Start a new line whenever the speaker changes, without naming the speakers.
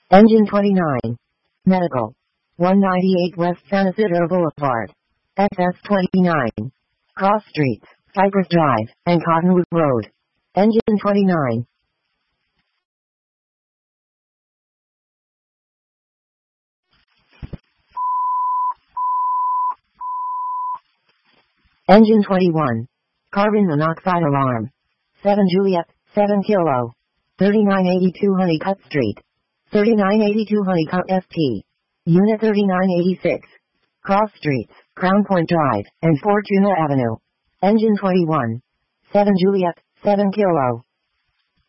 Engine 29. Medical. 198 West San Isidro Boulevard. SS29. Cross Streets, Cypress Drive, and Cottonwood Road. Engine 29. Engine 21. Carbon monoxide alarm. 7 Juliet, 7 Kilo. 3982 Honeycutt Street. 3982 Honeycutt ST. Unit 3986. Cross Streets, Crown Point Drive, and Fortuna Avenue. Engine 21. 7 Juliet, 7 Kilo.